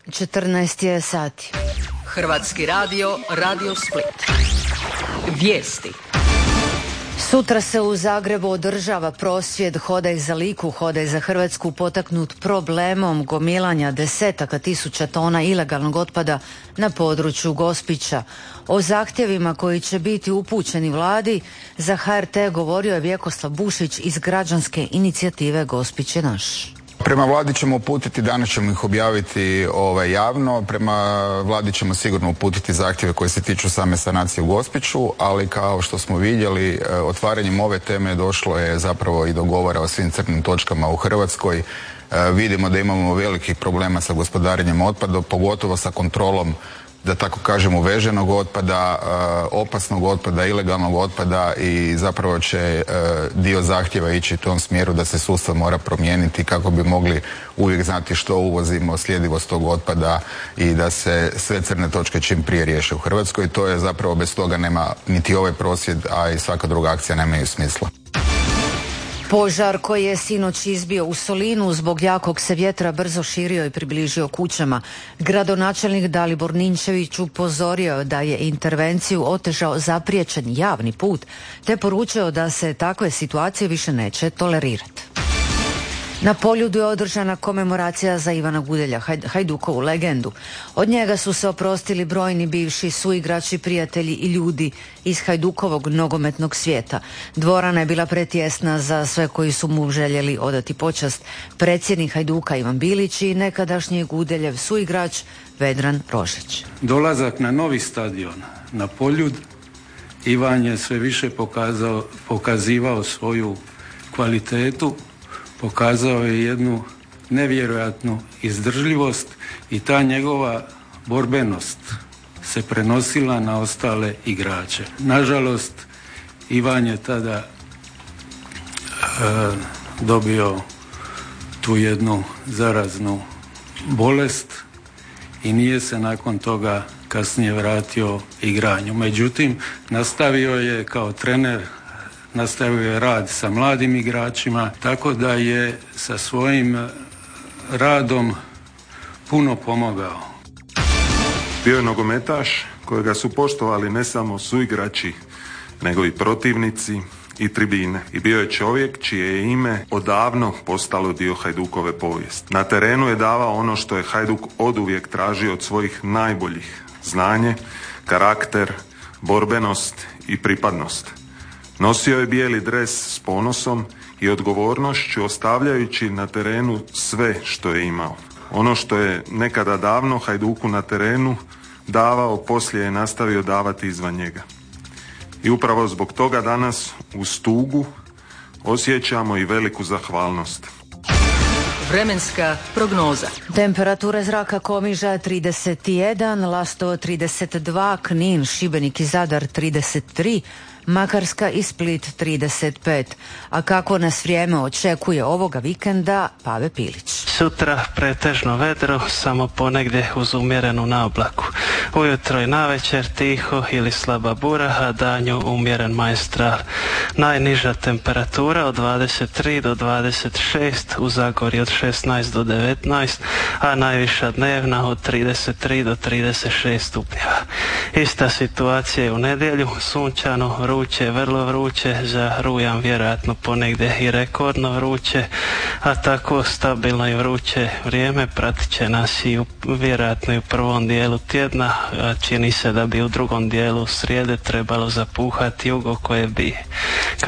14 je sati. Hrvatski radio, Radio Split. Vijesti. Sutra se u Zagrebu održava prosvjed Hodaj za Liku, Hodaj za Hrvatsku, potaknut problemom gomilanja desetaka tisuća tona ilegalnog otpada na području Gospića. O zahtjevima koji će biti upućeni vladi za HRT govorio je Vjekoslav Bušić iz građanske inicijative Gospić je naš. Prema vladi ćemo uputiti, danas ćemo ih objaviti javno, prema vladi ćemo sigurno uputiti zahtjeve koji se tiču same sanacije u Gospiću, ali kao što smo vidjeli, otvaranjem ove teme došlo je zapravo i do govora o svim crnim točkama u Hrvatskoj. Vidimo da imamo velikih problema sa gospodarenjem otpada, pogotovo sa kontrolom, da tako kažem, uveženog otpada, opasnog otpada, ilegalnog otpada i zapravo će dio zahtjeva ići u tom smjeru da se sustav mora promijeniti kako bi mogli uvijek znati što uvozimo, sljedivost tog otpada i da se sve crne točke čim prije riješe u Hrvatskoj. To je zapravo, bez toga nema niti ovaj prosvjed, a i svaka druga akcija nemaju smisla. Požar koji je sinoć izbio u Solinu zbog jakog se vjetra brzo širio i približio kućama. Gradonačelnik Dalibor Ninčević upozorio da je intervenciju otežao zapriječen javni put, te poručio da se takve situacije više neće tolerirati. Na Poljudu je održana komemoracija za Ivana Gudelja, Hajdukovu legendu. Od njega su se oprostili brojni bivši suigrači, prijatelji i ljudi iz Hajdukovog nogometnog svijeta. Dvorana je bila pretjesna za sve koji su mu željeli odati počast. Predsjednik Hajduka Ivan Bilić i nekadašnji Gudeljev suigrač Vedran Rožić. Dolazak na novi stadion, na Poljud, Ivan je sve više pokazivao svoju kvalitetu, pokazao je jednu nevjerojatnu izdržljivost i ta njegova borbenost se prenosila na ostale igrače. Nažalost, Ivan je tada dobio tu jednu zaraznu bolest i nije se nakon toga kasnije vratio igranju. Međutim, nastavio je kao trener, nastavio je rad sa mladim igračima, tako da je sa svojim radom puno pomogao. Bio je nogometaš kojega su poštovali ne samo suigrači, nego i protivnici i tribine. I bio je čovjek čije je ime odavno postalo dio Hajdukove povijesti. Na terenu je davao ono što je Hajduk oduvijek tražio od svojih najboljih: znanje, karakter, borbenost i pripadnost. Nosio je bijeli dres s ponosom i odgovornošću, ostavljajući na terenu sve što je imao. Ono što je nekada davno Hajduku na terenu davao, poslije je nastavio davati izvan njega. I upravo zbog toga danas uz tugu osjećamo i veliku zahvalnost. Vremenska prognoza. Temperatura zraka Komiža 31, Lastovo 32, Knin, Šibenik i Zadar 33, Makarska i Split 35. A kako nas vrijeme očekuje ovoga vikenda, Pave Pilić. Sutra pretežno vedro, samo ponegdje uz umjerenu naoblaku. Ujutro i navečer tiho ili slaba bura, a danju umjeren majestral. Najniža temperatura od 23 do 26, u Zagorju od 16 do 19, a najviša dnevna od 33 do 36 stupnjeva. Ista situacija je u nedjelju, sunčano, vruće, vrlo vruće, za rujan vjerojatno ponegdje i rekordno vruće, a tako stabilno i vruće vrijeme pratit će nas i vjerojatno i u prvom dijelu tjedna, a čini se da bi u drugom dijelu srijede trebalo zapuhati jugo koje bi